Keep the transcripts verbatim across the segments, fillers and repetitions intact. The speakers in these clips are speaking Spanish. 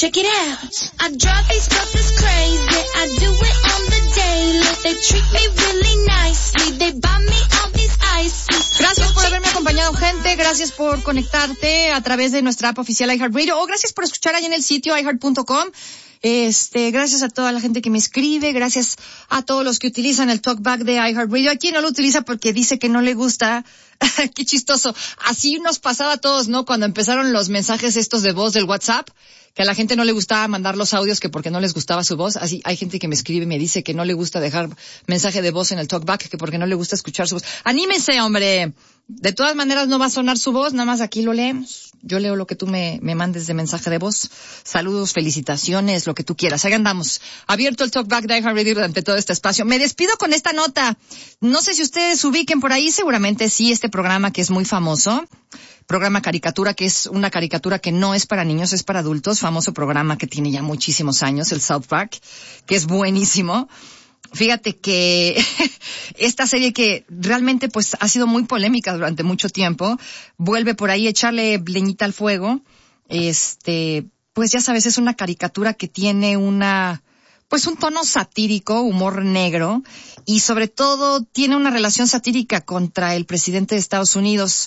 Check it out. I drive these brothers crazy. I do it on the daily. They treat me really nicely. They buy me all these ices. Gracias por haberme acompañado, gente. Gracias por conectarte a través de nuestra app oficial iHeartRadio. O gracias por escuchar ahí en el sitio i heart punto com. Este, gracias a toda la gente que me escribe, gracias a todos los que utilizan el talkback de iHeartRadio. ¿A quién no lo utiliza porque dice que no le gusta? Qué chistoso. Así nos pasaba a todos, ¿no? Cuando empezaron los mensajes estos de voz del WhatsApp, que a la gente no le gustaba mandar los audios que porque no les gustaba su voz. Así hay gente que me escribe y me dice que no le gusta dejar mensaje de voz en el talkback, que porque no le gusta escuchar su voz. ¡Anímense, hombre! De todas maneras no va a sonar su voz, nada más aquí lo leemos. Yo leo lo que tú me, me mandes de mensaje de voz. Saludos, felicitaciones, lo que tú quieras. Ahí andamos. Abierto el talkback de iHeartRadio durante todo este espacio. Me despido con esta nota. No sé si ustedes ubiquen por ahí, seguramente sí, este programa que es muy famoso. Programa Caricatura, que es una caricatura que no es para niños, es para adultos. Famoso programa que tiene ya muchísimos años, el South Park, que es buenísimo. Fíjate que esta serie que realmente pues ha sido muy polémica durante mucho tiempo, vuelve por ahí a echarle leñita al fuego. Este, pues ya sabes, es una caricatura que tiene una, pues un tono satírico, humor negro, y sobre todo tiene una relación satírica contra el presidente de Estados Unidos.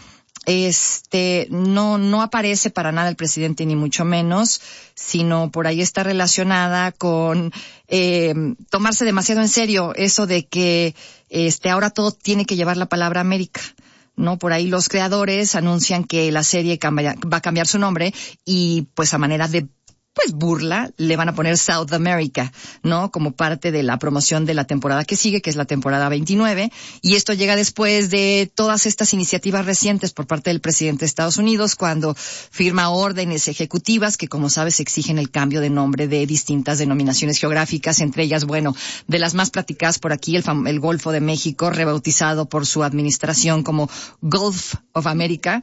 Este, no, no aparece para nada el presidente ni mucho menos, sino por ahí está relacionada con, eh, tomarse demasiado en serio eso de que, este, ahora todo tiene que llevar la palabra América, ¿no? Por ahí los creadores anuncian que la serie cambia, va a cambiar su nombre y pues a manera de pues burla, le van a poner South America, ¿no? Como parte de la promoción de la temporada que sigue, que es la temporada veintinueve, y esto llega después de todas estas iniciativas recientes por parte del presidente de Estados Unidos, cuando firma órdenes ejecutivas que, como sabes, exigen el cambio de nombre de distintas denominaciones geográficas, entre ellas, bueno, de las más platicadas por aquí, el, fam- el Golfo de México, rebautizado por su administración como Gulf of America,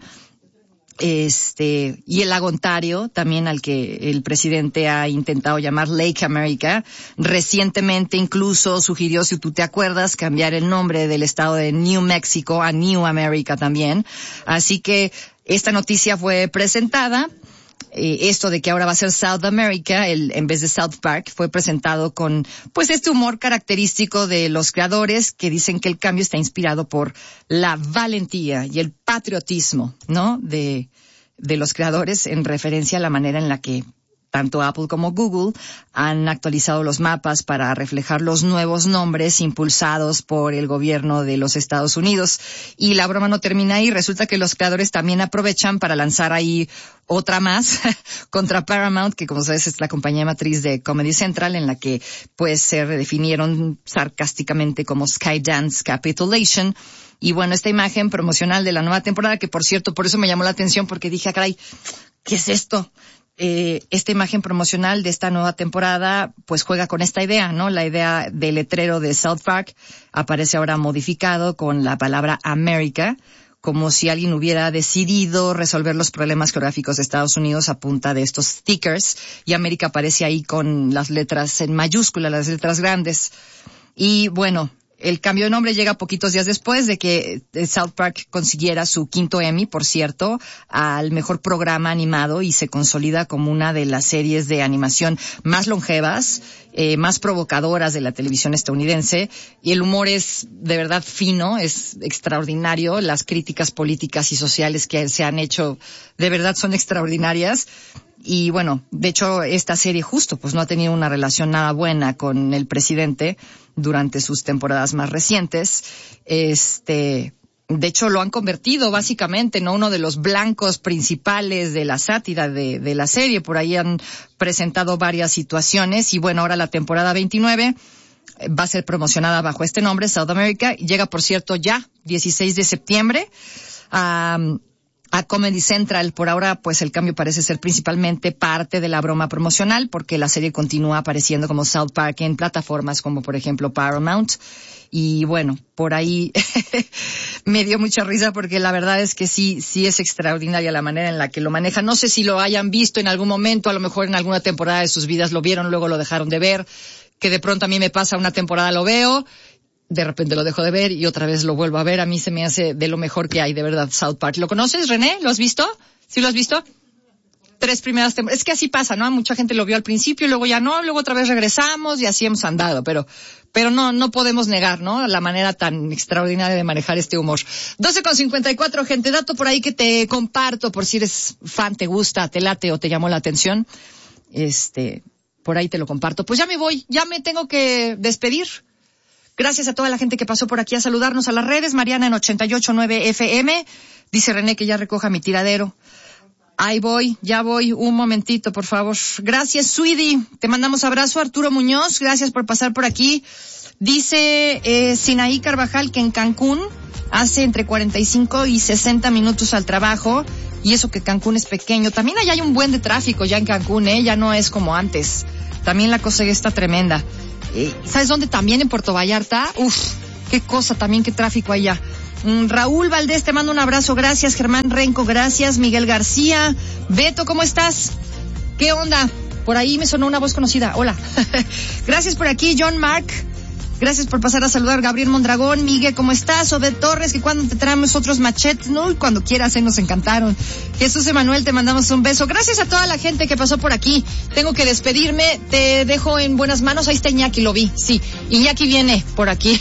este, y el lago Ontario, también al que el presidente ha intentado llamar Lake America. Recientemente incluso sugirió, si tú te acuerdas, cambiar el nombre del estado de New Mexico a New America también. Así que esta noticia fue presentada. Eh, esto de que ahora va a ser South America, el, en vez de South Park, fue presentado con, pues, este humor característico de los creadores, que dicen que el cambio está inspirado por la valentía y el patriotismo, ¿no? De, de los creadores, en referencia a la manera en la que tanto Apple como Google han actualizado los mapas para reflejar los nuevos nombres impulsados por el gobierno de los Estados Unidos. Y la broma no termina ahí. Resulta que los creadores también aprovechan para lanzar ahí otra más contra Paramount, que como sabes es la compañía matriz de Comedy Central, en la que pues se redefinieron sarcásticamente como Skydance Capitulation. Y bueno, esta imagen promocional de la nueva temporada, que por cierto, por eso me llamó la atención, porque dije, ah, caray, ¿qué es esto? Eh, esta imagen promocional de esta nueva temporada pues juega con esta idea, ¿no? La idea del letrero de South Park aparece ahora modificado con la palabra America, como si alguien hubiera decidido resolver los problemas geográficos de Estados Unidos a punta de estos stickers, y América aparece ahí con las letras en mayúscula, las letras grandes. Y bueno, el cambio de nombre llega poquitos días después de que South Park consiguiera su quinto Emmy, por cierto, al mejor programa animado, y se consolida como una de las series de animación más longevas, eh, más provocadoras de la televisión estadounidense. Y el humor es de verdad fino, es extraordinario. Las críticas políticas y sociales que se han hecho de verdad son extraordinarias. Y bueno, de hecho esta serie justo pues no ha tenido una relación nada buena con el presidente durante sus temporadas más recientes. Este, de hecho lo han convertido básicamente en uno de los blancos principales de la sátira de, de la serie. Por ahí han presentado varias situaciones, y bueno, ahora la temporada veintinueve va a ser promocionada bajo este nombre, South America, y llega, por cierto, ya dieciséis de septiembre a um, a Comedy Central. Por ahora, pues el cambio parece ser principalmente parte de la broma promocional, porque la serie continúa apareciendo como South Park en plataformas como, por ejemplo, Paramount. Y bueno, por ahí me dio mucha risa, porque la verdad es que sí, sí es extraordinaria la manera en la que lo manejan. No sé si lo hayan visto en algún momento, a lo mejor en alguna temporada de sus vidas lo vieron, luego lo dejaron de ver, que de pronto a mí me pasa, una temporada lo veo, de repente lo dejo de ver y otra vez lo vuelvo a ver. A mí se me hace de lo mejor que hay, de verdad, South Park. ¿Lo conoces, René? ¿Lo has visto? ¿Sí lo has visto? tres primeras temporadas. Es que así pasa, ¿no? Mucha gente lo vio al principio y luego ya no, luego otra vez regresamos y así hemos andado, pero pero no no podemos negar, ¿no? La manera tan extraordinaria de manejar este humor. doce con cincuenta y cuatro, gente, dato por ahí que te comparto por si eres fan, te gusta, te late o te llamó la atención. Este, por ahí te lo comparto. Pues ya me voy, ya me tengo que despedir. Gracias a toda la gente que pasó por aquí a saludarnos a las redes. Mariana en ochenta y ocho punto nueve F M. Dice René que ya recoja mi tiradero. Ahí voy, ya voy. Un momentito, por favor. Gracias, Sweetie. Te mandamos abrazo. Arturo Muñoz, gracias por pasar por aquí. Dice eh, Sinaí Carvajal que en Cancún hace entre cuarenta y cinco y sesenta minutos al trabajo. Y eso que Cancún es pequeño. También allá hay un buen de tráfico ya en Cancún, ¿eh? Ya no es como antes. También la cosa ya está tremenda. ¿Sabes dónde? También en Puerto Vallarta. Uf, qué cosa también, qué tráfico allá. Mm, Raúl Valdés, te mando un abrazo. Gracias, Germán Renco, gracias. Miguel García. Beto, ¿cómo estás? ¿Qué onda? Por ahí me sonó una voz conocida. Hola. Gracias por aquí, John Mark. Gracias por pasar a saludar. Gabriel Mondragón. Miguel, ¿cómo estás? Obed Torres, que cuando te traemos otros machetes, no, y cuando quieras, eh, nos encantaron. Jesús Emanuel, te mandamos un beso. Gracias a toda la gente que pasó por aquí. Tengo que despedirme, te dejo en buenas manos. Ahí está Iñaki, lo vi, sí. Iñaki viene por aquí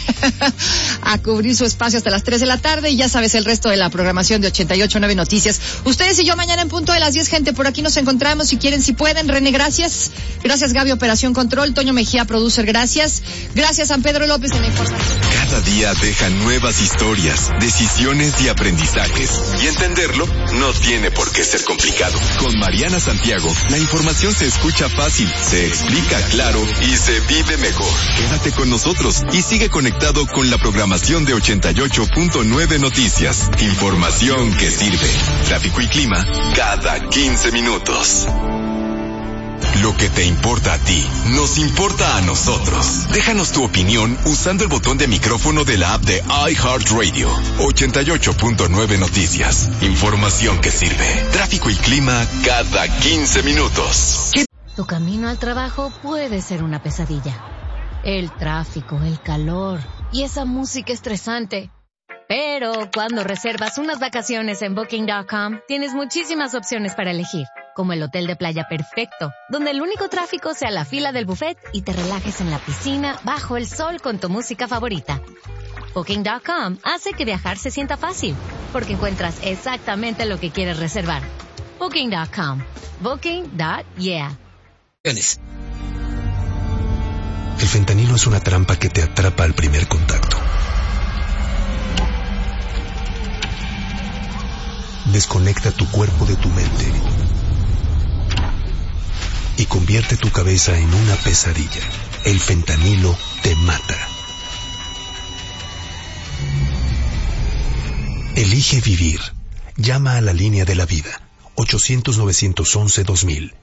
a cubrir su espacio hasta las tres de la tarde y ya sabes el resto de la programación de ochenta y ocho punto nueve Noticias. Ustedes y yo mañana en punto de las diez, gente, por aquí nos encontramos si quieren, si pueden. René, gracias. Gracias, Gaby, Operación Control. Toño Mejía, Producer, gracias. Gracias, San Pedro López en la información. Cada día deja nuevas historias, decisiones y aprendizajes. Y entenderlo no tiene por qué ser complicado. Con Mariana Santiago, la información se escucha fácil, se explica claro y se vive mejor. Quédate con nosotros y sigue conectado con la programación de ochenta y ocho punto nueve Noticias. Información que sirve. Tráfico y clima cada quince minutos. Lo que te importa a ti, nos importa a nosotros. Déjanos tu opinión usando el botón de micrófono de la app de iHeartRadio. ochenta y ocho punto nueve Noticias. Información que sirve. Tráfico y clima cada quince minutos. Tu camino al trabajo puede ser una pesadilla. El tráfico, el calor y esa música estresante. Pero cuando reservas unas vacaciones en Booking punto com, tienes muchísimas opciones para elegir. Como el hotel de playa perfecto, donde el único tráfico sea la fila del buffet y te relajes en la piscina bajo el sol con tu música favorita. Booking punto com hace que viajar se sienta fácil, porque encuentras exactamente lo que quieres reservar. Booking punto com. Booking punto yeah. El fentanilo es una trampa que te atrapa al primer contacto. Desconecta tu cuerpo de tu mente y convierte tu cabeza en una pesadilla. El fentanilo te mata. Elige vivir. Llama a la línea de la vida. ochocientos, novecientos once, dos mil.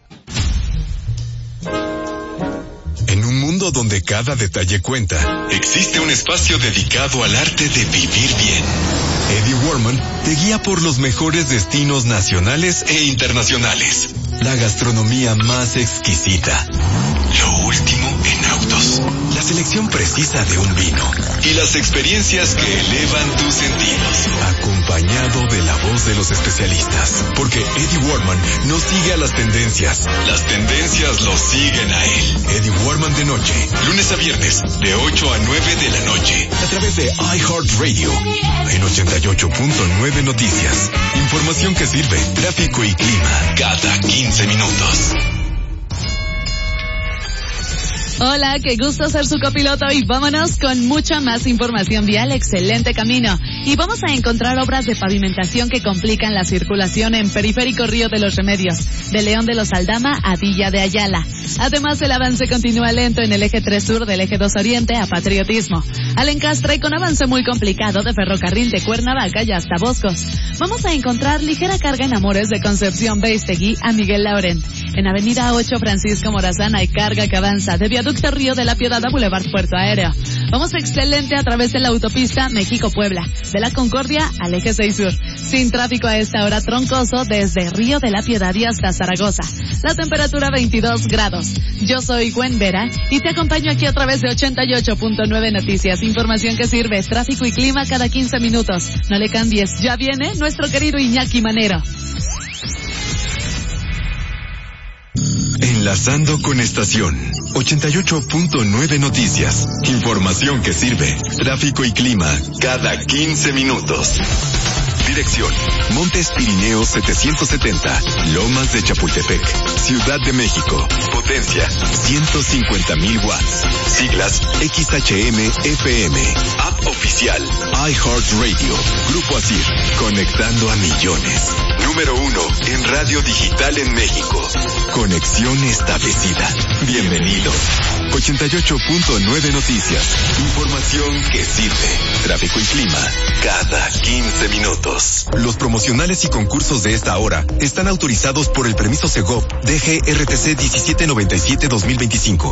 En un mundo donde cada detalle cuenta, existe un espacio dedicado al arte de vivir bien. Eddie Warman te guía por los mejores destinos nacionales e internacionales. La gastronomía más exquisita. Lo último en autos. La selección precisa de un vino. Y las experiencias que elevan tus sentidos. Acompañado de la voz de los especialistas. Porque Eddie Warman no sigue a las tendencias. Las tendencias lo siguen a él. Eddie Warman de noche. Lunes a viernes. De ocho a nueve de la noche. A través de iHeartRadio. En ochenta y ocho punto nueve Noticias. Información que sirve. Tráfico y clima. Cada quince minutos. Hola, qué gusto ser su copiloto y vámonos con mucha más información vial. Excelente camino. Y vamos a encontrar obras de pavimentación que complican la circulación en Periférico Río de los Remedios, de León de los Aldama a Villa de Ayala. Además, el avance continúa lento en el eje tres sur del eje dos oriente a Patriotismo. Al encastre con avance muy complicado de Ferrocarril de Cuernavaca y hasta Boscos. Vamos a encontrar ligera carga en Amores de Concepción Beistegui a Miguel Laurent. En Avenida ocho Francisco Morazán hay carga que avanza de Viaducto Río de la Piedad a Boulevard Puerto Aéreo. Vamos excelente a través de la autopista México-Puebla, de la Concordia al eje seis sur. Sin tráfico a esta hora, troncoso desde Río de la Piedad y hasta Zaragoza. La temperatura veintidós grados. Yo soy Gwen Vera y te acompaño aquí a través de ochenta y ocho punto nueve Noticias. Información que sirve, tráfico y clima cada quince minutos. No le cambies, ya viene nuestro querido Iñaki Manero. Enlazando con estación. ochenta y ocho punto nueve Noticias. Información que sirve. Tráfico y clima cada quince minutos. Dirección: Montes Pirineos setecientos setenta, Lomas de Chapultepec, Ciudad de México. Potencia: ciento cincuenta mil watts. Siglas: X H M F M. App oficial: iHeartRadio. Grupo Asir, conectando a millones. Número uno en radio digital en México. Conexión establecida. Bienvenidos. ochenta y ocho punto nueve Noticias. Información que sirve. Tráfico y clima cada quince minutos. Los promocionales y concursos de esta hora están autorizados por el permiso Segov D G R T C diecisiete noventa y siete dos mil veinticinco.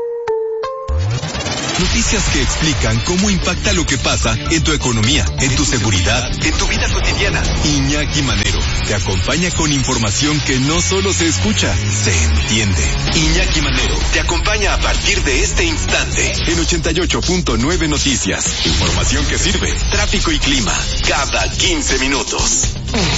Noticias que explican cómo impacta lo que pasa en tu economía, en tu seguridad, en tu vida cotidiana. Iñaki Manero te acompaña con información que no solo se escucha, se entiende. Iñaki Manero te acompaña a partir de este instante en ochenta y ocho punto nueve Noticias. Información que sirve. Tráfico y clima cada quince minutos.